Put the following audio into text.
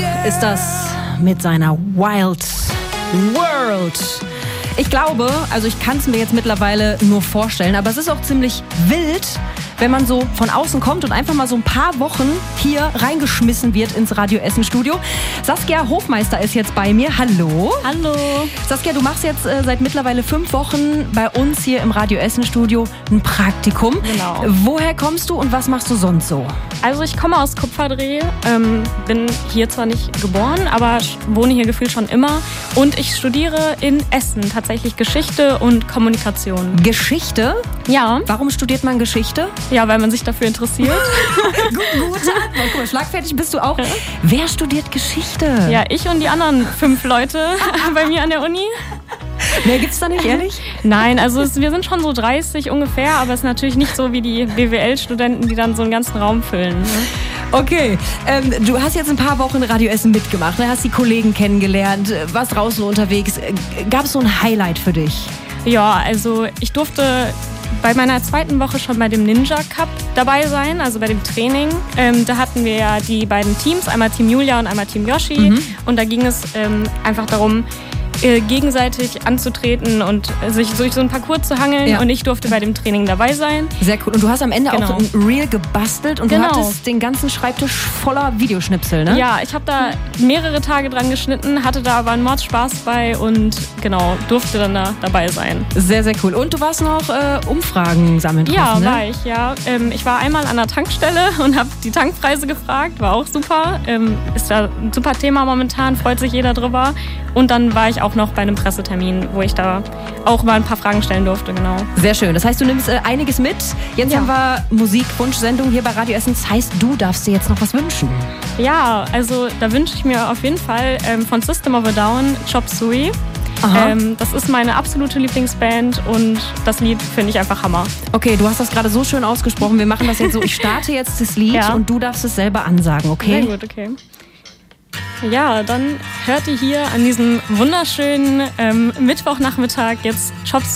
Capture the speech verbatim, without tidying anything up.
ist das mit seiner Wild World. Ich glaube, also ich kann es mir jetzt mittlerweile nur vorstellen, aber es ist auch ziemlich wild, wenn man so von außen kommt und einfach mal so ein paar Wochen hier reingeschmissen wird ins Radio Essen Studio. Saskia Hofmeister ist jetzt bei mir. Hallo. Hallo. Saskia, du machst jetzt äh, seit mittlerweile fünf Wochen bei uns hier im Radio Essen Studio ein Praktikum. Genau. Woher kommst du und was machst du sonst so? Also ich komme aus Kupferdreh, ähm, bin hier zwar nicht geboren, aber wohne hier gefühlt schon immer. Und ich studiere in Essen tatsächlich Geschichte und Kommunikation. Geschichte? Ja. Warum studiert man Geschichte? Ja, weil man sich dafür interessiert. Gut, gute Antwort. Guck mal, schlagfertig bist du auch. Ja. Wer studiert Geschichte? Ja, ich und die anderen fünf Leute bei mir an der Uni. Mehr gibt's da nicht, ehrlich? Nein, also es, wir sind schon so dreißig ungefähr, aber es ist natürlich nicht so wie die B W L-Studenten, die dann so einen ganzen Raum füllen. Ne? Okay, ähm, du hast jetzt ein paar Wochen Radio Essen mitgemacht, ne? Hast die Kollegen kennengelernt, warst draußen unterwegs. Gab es so ein Highlight für dich? Ja, also ich durfte bei meiner zweiten Woche schon bei dem Ninja Cup dabei sein, also bei dem Training. Ähm, da hatten wir ja die beiden Teams, einmal Team Julia und einmal Team Yoshi. Mhm. Und da ging es ähm, einfach darum, äh, gegenseitig anzutreten und sich durch so ein Parcours zu hangeln. Ja. Und ich durfte bei dem Training dabei sein. Sehr cool. Und du hast am Ende genau. auch ein Reel gebastelt und genau. du hattest den ganzen Schreibtisch voller Videoschnipsel, ne? Ja, ich habe da mehrere Tage dran geschnitten, hatte da aber einen Mordspaß bei und genau, durfte dann da dabei sein. Sehr, sehr cool. Und du warst noch äh, Umfragen sammeln drauf, Ja, ne? war ich, ja. Ähm, ich war einmal an der Tankstelle und habe die Tankpreise gefragt, war auch super. Ähm, ist ja ein super Thema momentan, freut sich jeder drüber. Und dann war ich auch noch bei einem Pressetermin, wo ich da auch mal ein paar Fragen stellen durfte, genau. Sehr schön. Das heißt, du nimmst äh, einiges mit. Jetzt ja. haben wir Musikwunschsendung hier bei Radio Essen. Das heißt, du darfst dir jetzt noch was wünschen. Ja, also da wünsche ich mir auf jeden Fall ähm, von System of a Down Chop Suey. Ähm, das ist meine absolute Lieblingsband und das Lied finde ich einfach Hammer. Okay, du hast das gerade so schön ausgesprochen. Wir machen das jetzt so. Ich starte jetzt das Lied ja. und du darfst es selber ansagen, okay? Sehr gut, okay. Ja, dann hört ihr hier an diesem wunderschönen ähm, Mittwochnachmittag jetzt Chop